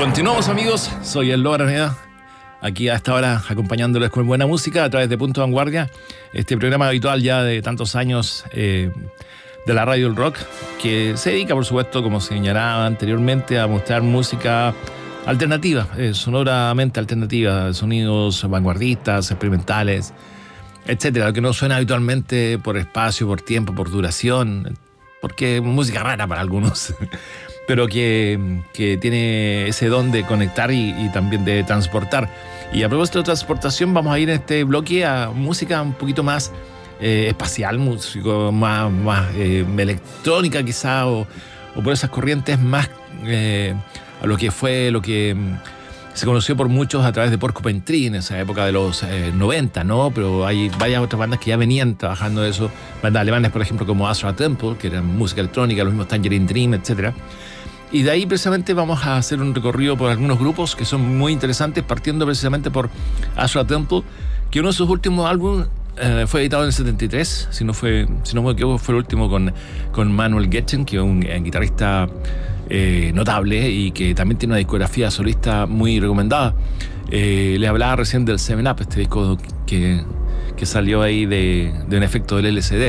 Continuamos, amigos, soy el Lobo Araneda, aquí a esta hora acompañándoles con buena música a través de Punto Vanguardia, este programa habitual ya de tantos años de la radio del rock, que se dedica, por supuesto, como señalaba anteriormente, a mostrar música alternativa, sonoramente alternativa, sonidos vanguardistas, experimentales, etcétera, lo que no suena habitualmente por espacio, por tiempo, por duración, porque es música rara para algunos. Pero que tiene ese don de conectar y también de transportar. Y a propósito de transportación, vamos a ir en este bloque a música un poquito más espacial, música más electrónica quizá, o por esas corrientes más a lo que se conoció por muchos a través de Porcupine Tree en esa época de los 90, ¿no? Pero hay varias otras bandas que ya venían trabajando eso, bandas alemanas, por ejemplo, como Azra Temple, que eran música electrónica, los mismos Tangerine Dream, etcétera. Y de ahí precisamente vamos a hacer un recorrido por algunos grupos que son muy interesantes, partiendo precisamente por Azra Temple, que uno de sus últimos álbumes fue editado en el 73, si no me equivoco, fue el último con Manuel Getchen, que es un guitarrista notable y que también tiene una discografía solista muy recomendada. Le hablaba recién del 7-Up, este disco que salió ahí de un efecto del LCD.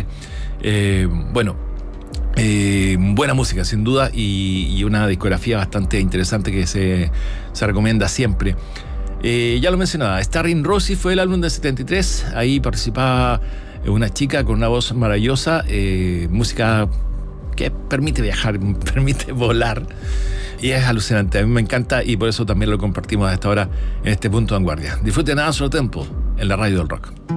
Buena música sin duda y una discografía bastante interesante que se recomienda siempre. Ya lo mencionaba, Starring Rosie fue el álbum del 73. Ahí participaba una chica con una voz maravillosa, música que permite viajar, permite volar, y es alucinante. A mí me encanta y por eso también lo compartimos a esta hora en este Punto Vanguardia. Disfruten a Azra Temple en la radio del rock.